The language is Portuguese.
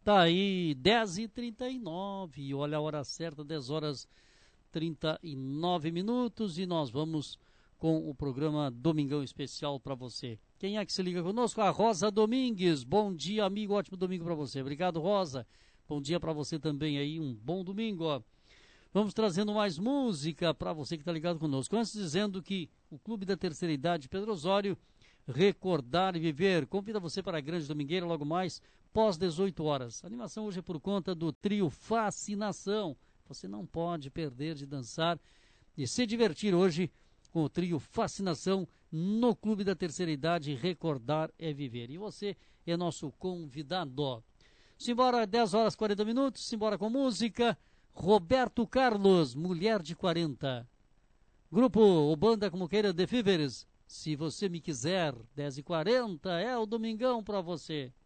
Tá aí 10h39, olha a hora certa, 10h39 e nós vamos com o programa Domingão Especial para você. Quem é que se liga conosco? A Rosa Domingues. Bom dia, amigo, ótimo domingo para você. Obrigado, Rosa. Bom dia para você também aí, um bom domingo, ó. Vamos trazendo mais música para você que está ligado conosco. Antes dizendo que o Clube da Terceira Idade Pedro Osório, Recordar e Viver, convida você para a Grande Domingueira logo mais, pós 18 horas. A animação hoje é por conta do trio Fascinação. Você não pode perder de dançar e se divertir hoje com o trio Fascinação no Clube da Terceira Idade, Recordar é Viver. E você é nosso convidado. Simbora, 10h40, simbora com música. Roberto Carlos, Mulher de 40. Grupo ou banda como queira, The Fevers. Se você me quiser, 10h40 é o domingão pra você.